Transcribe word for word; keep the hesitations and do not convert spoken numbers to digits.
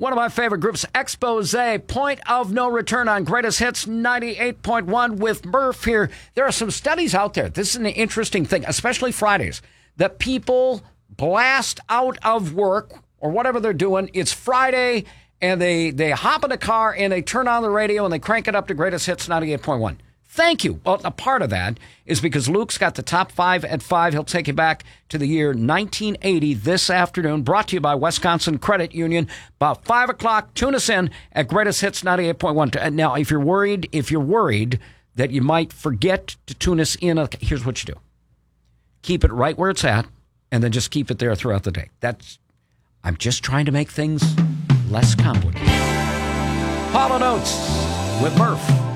One of my favorite groups, Expose, Point of No Return on Greatest Hits ninety-eight point one with Murph here. There are some studies out there. This is an interesting thing, especially Fridays, that people blast out of work or whatever they're doing. It's Friday, and they, they hop in the car, and they turn on the radio, and they crank it up to Greatest Hits ninety-eight point one. Thank you. Well, a part of that is because Luke's got the top five at five. He'll take you back to the year nineteen eighty this afternoon, brought to you by Wisconsin Credit Union. About five o'clock, tune us in at Greatest Hits ninety-eight point one. Now, if you're worried, if you're worried that you might forget to tune us in, here's what you do. Keep it right where it's at, and then just keep it there throughout the day. That's, I'm just trying to make things less complicated. Hall and Oates with Murph.